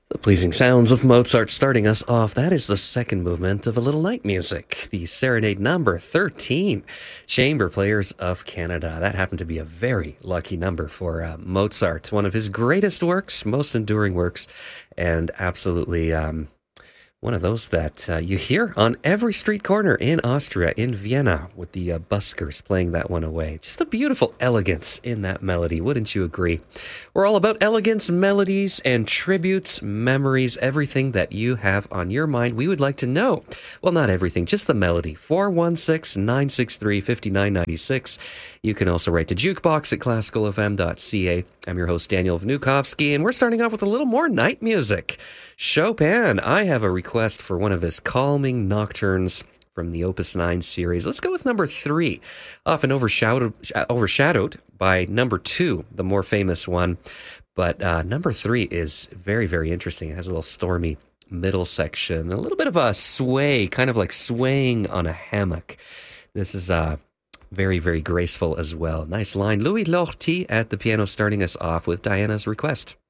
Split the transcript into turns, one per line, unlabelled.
The pleasing sounds of Mozart starting us off. That is the second movement of a little night music, the Serenade number 13, Chamber Players of Canada. That happened to be a very lucky number for Mozart, one of his greatest works, most enduring works, and absolutely one of those that you hear on every street corner in Austria, in Vienna, with the buskers playing that one away. Just a beautiful elegance in that melody, wouldn't you agree? We're all about elegance, melodies, and tributes, memories, everything that you have on your mind. We would like to know. Well, not everything, just the melody. 416-963-5996. You can also write to jukebox at classicalfm.ca. I'm your host, Daniel Vnukovsky, and we're starting off with a little more night music. Chopin, I have a request for one of his calming nocturnes from the Opus 9 series. Let's go with number 3, often overshadowed by number 2, the more famous one. But number 3 is very, very interesting. It has a little stormy middle section, a little bit of a sway, kind of like swaying on a hammock. This is very, very graceful as well. Nice line. Louis Lortie at the piano starting us off with Diana's request.